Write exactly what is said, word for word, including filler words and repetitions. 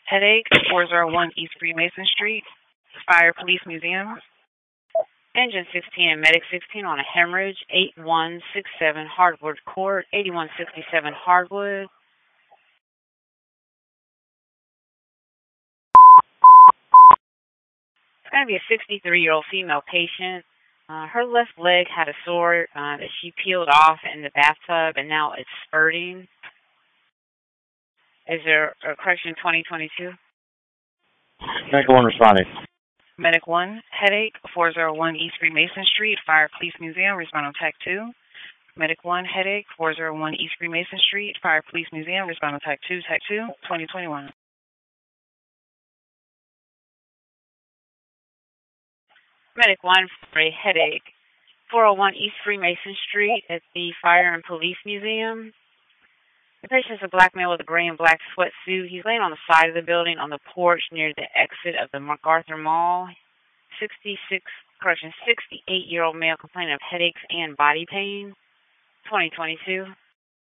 Headache, four oh one East Freemason Street, Fire Police Museum. Engine sixteen and Medic sixteen on a hemorrhage, eight one six seven Hardwood Court, eighty-one sixty-seven Hardwood. It's going to be a sixty-three-year-old female patient. Uh, her left leg had a sore uh, that she peeled off in the bathtub, and now it's spurting. Is there a correction twenty twenty-two? Medic one responding. Medic one, Headache, four oh one East Freemason Street, Fire Police Museum, respond on Tech two. Medic one, Headache, four oh one East Freemason Street, Fire Police Museum, respond on Tech two, Tech two, twenty twenty-one. Medic one for a headache, four oh one East Freemason Street at the Fire and Police Museum. The patient is a black male with a gray and black sweatsuit. He's laying on the side of the building on the porch near the exit of the MacArthur Mall. sixty-six, correction, sixty-eight-year-old male complaining of headaches and body pain. twenty twenty-two.